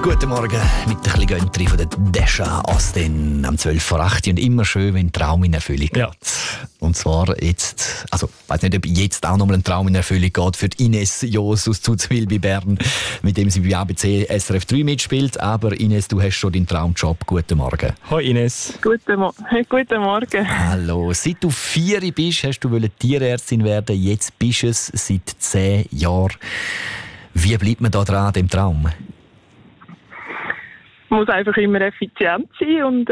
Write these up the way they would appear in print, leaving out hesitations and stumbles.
Guten Morgen mit ein bisschen Göntri von der Descha Austin am 12:08 und immer schön, wenn ein Traum in Erfüllung geht. Ja. Und zwar jetzt, also ich weiss nicht, ob jetzt auch nochmal ein Traum in Erfüllung geht für Ines Jos aus Zuzwil bei Bern, mit dem sie bei ABC SRF 3 mitspielt. Aber Ines, du hast schon deinen Traumjob. Guten Morgen. Hoi Ines. Guten Morgen. Hallo. Seit du 4 bist, hast du Tierärztin werden. Jetzt bist du es seit 10 Jahren. Wie bleibt man da dran, dem Traum? Man muss einfach immer effizient sein und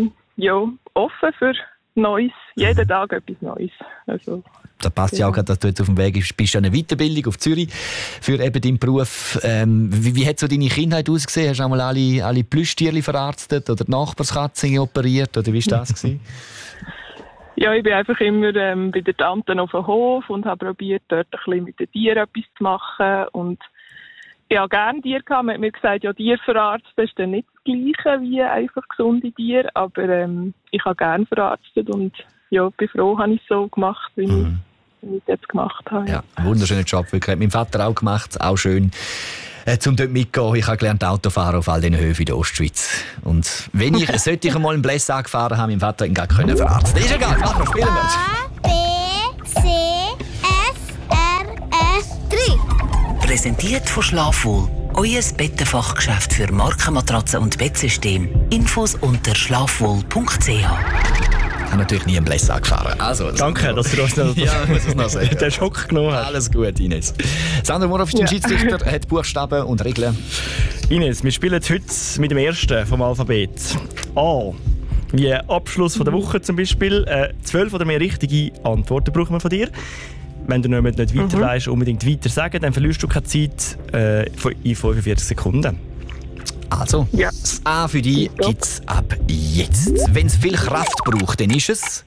offen für Neues. Jeden Tag etwas Neues. Also, da passt ja auch gerade, dass du jetzt auf dem Weg bist an eine Weiterbildung auf Zürich für eben deinen Beruf. Wie hat so deine Kindheit ausgesehen? Hast du einmal alle Plüschtierchen verarztet oder die Nachbarskatze operiert? Oder wie war das gewesen? Ja, ich bin einfach immer bei der Tante auf dem Hof und habe probiert, dort ein bisschen mit den Tieren etwas zu machen. Und ich hatte gerne Tiere. Man hat mir gesagt, ja, Tierverarzten ist dann nicht das Gleiche wie einfach gesunde Tiere. Aber ich habe gerne verarztet und ja, bin froh, habe ich es so gemacht, wie ich es jetzt gemacht habe. Ja, ein wunderschöner Job. Wirklich. Hat mein Vater auch gemacht, auch schön. Um dort mitzugehen. Ich habe gelernt Autofahren auf all diesen Höfen in der Ostschweiz. Und wenn ich, sollte ich einmal einen Bless angefahren haben, mein Vater ihn gar können verarzten. Ist egal, nachher spielen wir. A, B, C, F, R, S, 3. Präsentiert von Schlafwohl. Euer Bettenfachgeschäft für Markenmatratzen und Bettsystem. Infos unter schlafwohl.ch. Ich habe natürlich nie einen Bless angefahren. Also, Danke, dass du uns noch den Schock genommen hast. Alles gut, Ines. Sandra Murhoff ist ein Schiedsrichter, hat Buchstaben und Regeln. Ines, wir spielen heute mit dem ersten vom Alphabet. A. Wie Abschluss von der Woche zum Beispiel. 12 oder mehr richtige Antworten brauchen wir von dir. Wenn du nicht weiter weißt, unbedingt weiter sagen, dann verlierst du keine Zeit in 45 Sekunden. Also, ja. Das A für dich gibt es ab jetzt. Wenn es viel Kraft braucht, dann ist es...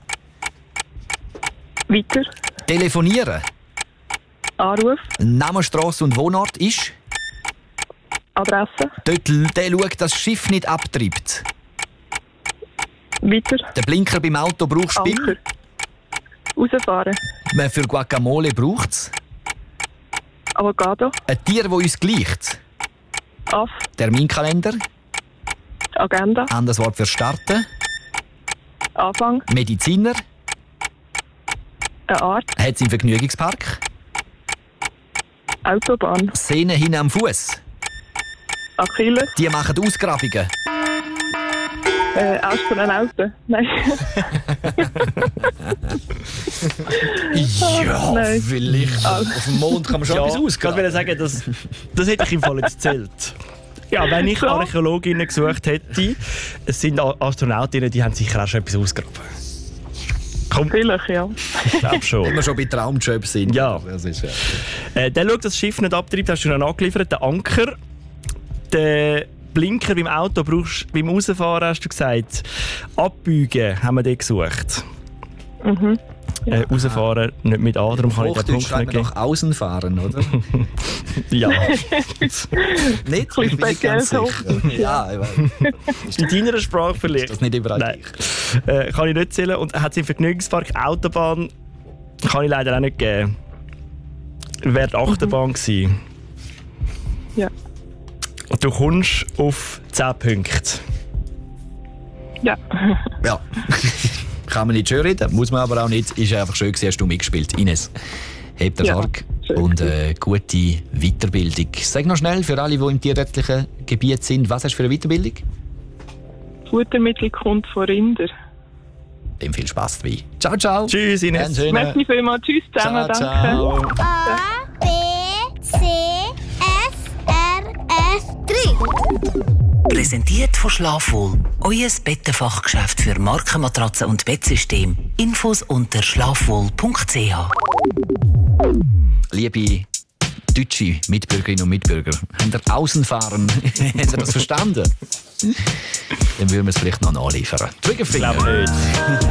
Weiter. Telefonieren. Anruf. Name, Strasse und Wohnort ist... Adresse. Dort der schaut, dass das Schiff nicht abtreibt. Weiter. Den Blinker beim Auto brauchst du Anker. Rausfahren. Für Guacamole braucht es... Avocado. Ein Tier, das uns gleicht. Aff. Terminkalender. Agenda. Anderes Wort für starten. Anfang. Mediziner. Eine Art. Hat es im Vergnügungspark. Autobahn. Sehne hin am Fuß. Achilles. Die machen Ausgrabungen. Erst von einem Auto. Nein. Ja, Nein. vielleicht. Auf dem Mond kann man schon etwas Ich ausgraben. wollte sagen, das hätte ich im Fall jetzt gezählt. Ja, wenn ich Archäologinnen gesucht hätte, es sind Astronautinnen, die haben sicher auch schon etwas ausgegraben. Komm, Vielleicht, ja. ich glaube schon. Wenn wir schon bei Traumjobs sind. Ja. Das ist, ja. Der schaut, dass das Schiff nicht abtreibt, hast du noch angeliefert. Der Anker, der Blinker beim Auto brauchst du beim Rausfahren, hast du gesagt. Abbiegen haben wir den gesucht. Rausfahren nicht mit A, darum kann ich den Punkt nicht geben. nach außen fahren, oder? Ja. Nicht? Ich bin nicht ganz sicher. Ja, ich weiß. In deiner Sprache vielleicht. Ist das nicht überall Nein. Kann ich nicht zählen. Und hat es im Vergnügungspark Autobahn, kann ich leider auch nicht geben. Wäre die Achterbahn gewesen. Ja. Und du kommst auf 10 Punkte. Ja. Ja. Kann man nicht schön reden, muss man aber auch nicht. Ist einfach schön gewesen, hast du mitgespielt. Ines, hebt den Sarg und gute Weiterbildung. Sag noch schnell für alle, die im tierärztlichen Gebiet sind, was hast du für eine Weiterbildung? Futtermittel kommt von Rinder. Dem viel Spaß dabei. Ciao, ciao. Tschüss, Ines. Merci vielmals. Tschüss zusammen. Ciao, Danke. ciao. A, B, C, F, R, S, 3. Präsentiert von Schlafwohl. Euer Bettenfachgeschäft für Markenmatratzen und Bettsystem. Infos unter schlafwohl.ch. Liebe deutsche Mitbürgerinnen und Mitbürger, habt ihr Außenfahren? Habt ihr das verstanden? Dann würden wir es vielleicht noch nachliefern. Triggerfinger. Ich glaube nicht.